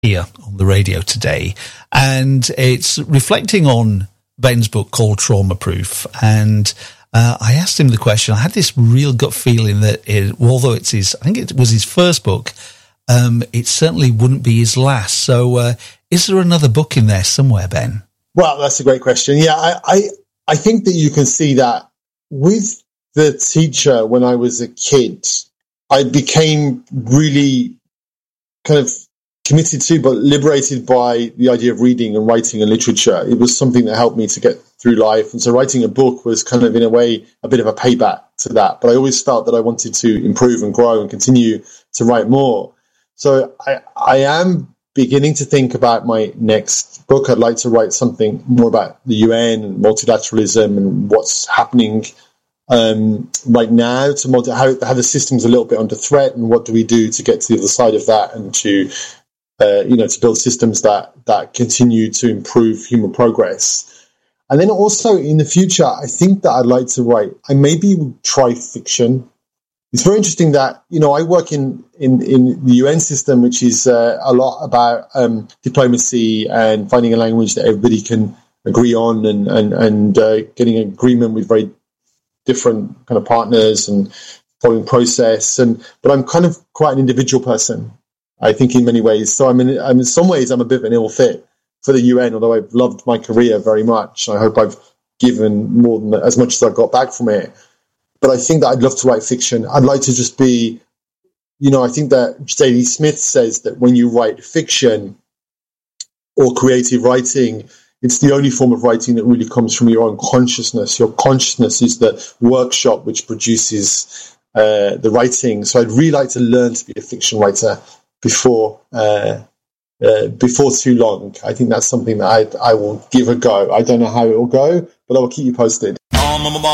here on the radio today, and it's reflecting on Ben's book called Trauma Proof. And I asked him the question. I had this real gut feeling that although I think it was his first book, it certainly wouldn't be his last. So is there another book in there somewhere, Ben? Well, that's a great question. Yeah, I think that you can see that with The Teacher. When I was a kid, I became really kind of committed to, but liberated by the idea of reading and writing and literature. It was something that helped me to get through life. And so writing a book was kind of, in a way, a bit of a payback to that. But I always felt that I wanted to improve and grow and continue to write more. So I am beginning to think about my next book. I'd like to write something more about the UN and multilateralism and what's happening right now, to how the system's a little bit under threat, and what do we do to get to the other side of that, and to to build systems that continue to improve human progress. And then also in the future, I think that I'd like to write, I maybe would try fiction. It's very interesting that, I work in the UN system, which is a lot about diplomacy and finding a language that everybody can agree on, and getting an agreement with very different kind of partners and following process. But I'm kind of quite an individual person, I think, in many ways. So I'm in some ways, I'm a bit of an ill fit for the UN, although I've loved my career very much. I hope I've given more than as much as I've got back from it. But I think that I'd love to write fiction. I'd like to just be, I think that J.D. Smith says that when you write fiction or creative writing, it's the only form of writing that really comes from your own consciousness. Your consciousness is the workshop which produces the writing. So I'd really like to learn to be a fiction writer before too long. I think that's something that I will give a go. I don't know how it will go, but I will keep you posted.